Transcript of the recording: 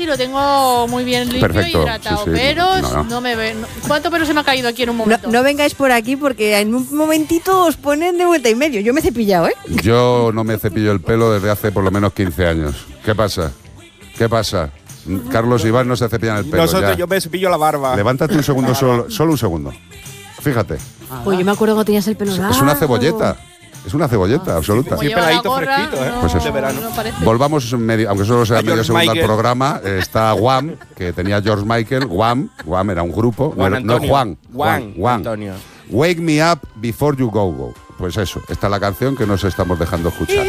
lo tengo muy bien limpio. Perfecto, y hidratado, sí, sí. pero No. no me ve. ¿Cuánto pelo se me ha caído aquí en un momento? No vengáis por aquí porque en un momentito os ponen de vuelta y medio. Yo me he cepillado, ¿eh? Yo no me cepillo el pelo desde hace por lo menos 15 años. ¿Qué pasa? Carlos y Iván no se cepillan el pelo. Nosotros, ya. yo me cepillo la barba. Levántate un segundo, solo un segundo. Fíjate, Pues yo me acuerdo cuando tenías el pelo largo. es una cebolleta. Es una cebolleta absoluta. Como Sí, lleva la peladito gorra, fresquito, ¿eh? Pues eso. De verano. no parece. Volvamos medio, aunque solo sea A medio George segundo al Michael. programa. Está Wham, que tenía George Michael. Wham era un grupo. Juan no Antonio. Juan. Antonio. Wake me up before you go. Pues eso, esta es la canción que nos estamos dejando escuchar.